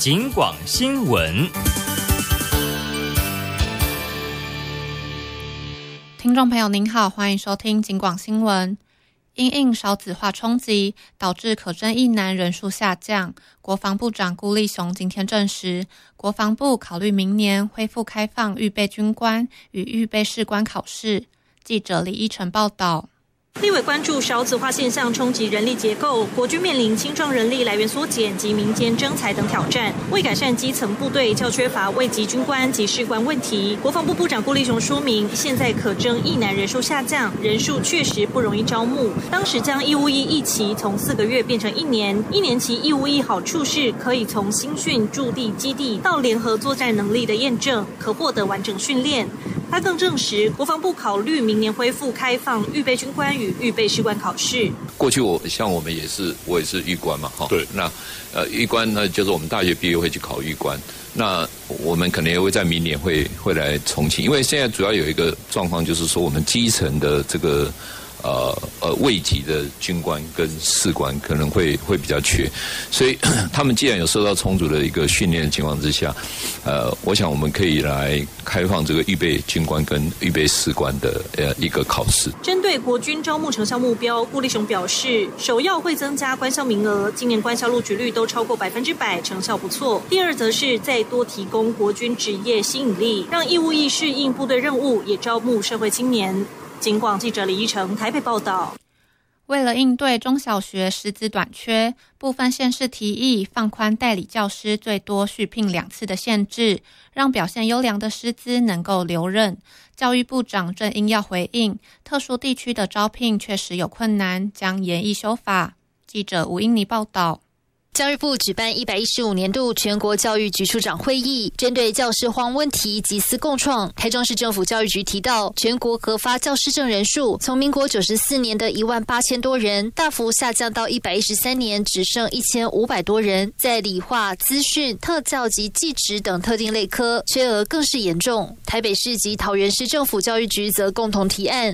警广新闻。 听众朋友您好，欢迎收听警广新闻。因应少子化冲击，导致可征役男人数下降。国防部长顾立雄今天证实，国防部考虑明年恢复开放预备军官与预备士官考试。记者李依晨报道。 立委关注少子化现象冲击人力结构，国军面临青壮人力来源缩减及民间征才等挑战。为改善基层部队较缺乏位级军官及士官问题，国防部部长顾立雄说明，现在可征役男人数下降，人数确实不容易招募。当时将义务役役期从4个月变成1年，1年期义务役好处是可以从新训驻地基地到联合作战能力的验证，可获得完整训练。他更证实，国防部考虑明年恢复开放预备军官与预备士官考试。 过去我也是预官嘛，哈， 对， 那预官呢，就是我们大学毕业会去考预官，那我们可能也会在明年会来重启，因为现在主要有一个状况就是说，我们基层的这个位级的军官跟士官可能会比较缺，所以他们既然有受到充足的一个训练的情况之下，我想我们可以来开放这个预备军官跟预备士官的一个考试。 针对国军招募成效目标，顾立雄表示，首要会增加官校名额，今年官校录取率都超过100%，成效不错。第二则是再多提供国军职业吸引力，让义务役适应部队任务，也招募社会青年。警广记者李依晨台北报道。 为了应对中小学师资短缺，部分县市提议放宽代理教师最多续聘2次的限制，让表现优良的师资能够留任。教育部长正应要回应，特殊地区的招聘确实有困难，将研议修法。记者吴英妮报道。 教育部举办115年度全国教育局处长会议，针对教师荒问题集思共创。台中市政府教育局提到，全国核发教师证人数从民国94年的18000多人，大幅下降到113年只剩1500多人。在理化、资讯、特教及技职等特定类科，缺额更是严重。台北市及桃园市政府教育局则共同提案，